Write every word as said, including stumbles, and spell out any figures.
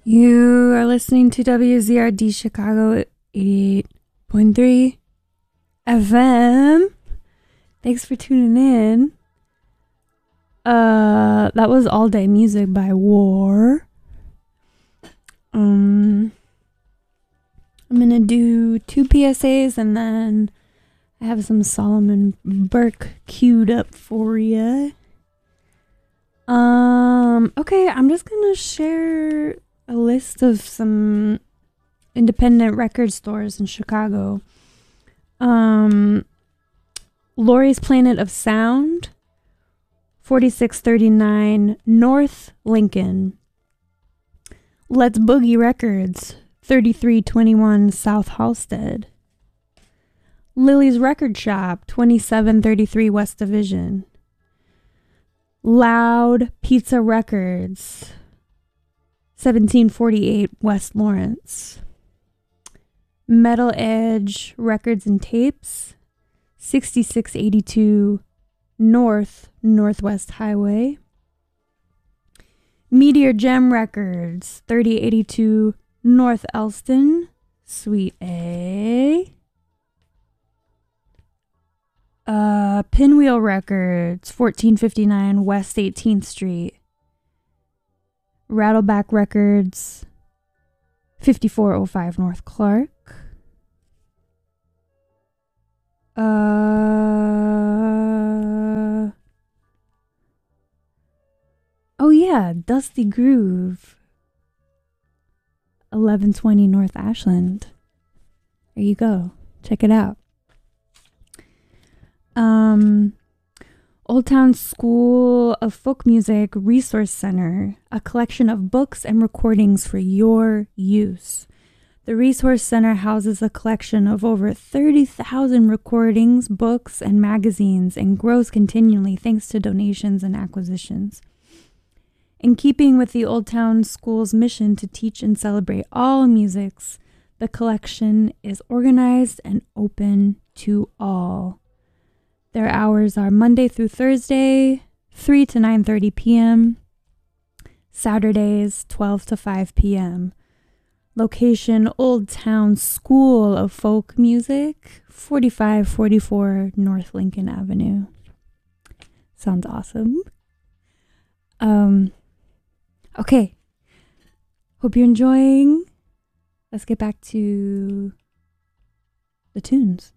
You are listening to W Z R D Chicago eighty-eight point three F M. Thanks for tuning in. Uh, that was All Day Music by War. Um, I'm gonna do two P S As and then I have some Solomon Burke queued up for you. Um, okay, I'm just gonna share a list of some independent record stores in Chicago. Um, Lori's Planet of Sound, forty-six thirty-nine North Lincoln. Let's Boogie Records, thirty-three twenty-one South Halsted. Lily's Record Shop, twenty-seven thirty-three West Division. Loud Pizza Records, seventeen forty-eight West Lawrence. Metal Edge Records and Tapes, sixty-six eighty-two North Northwest Highway. Meteor Gem Records, thirty eighty-two North Elston, Suite A. Uh, Pinwheel Records, fourteen fifty-nine West eighteenth Street. Rattleback Records, fifty-four oh five North Clark. Uh, oh yeah, Dusty Groove, eleven twenty North Ashland. There you go. Check it out. Um, Old Town School of Folk Music Resource Center, a collection of books and recordings for your use. The Resource Center houses a collection of over thirty thousand recordings, books, and magazines, and grows continually thanks to donations and acquisitions. In keeping with the Old Town School's mission to teach and celebrate all musics, the collection is organized and open to all. Their hours are Monday through Thursday, three to nine thirty p.m., Saturdays, twelve to five p.m. Location, Old Town School of Folk Music, forty-five forty-four North Lincoln Avenue. Sounds awesome. Um, okay. Hope you're enjoying. Let's get back to the tunes.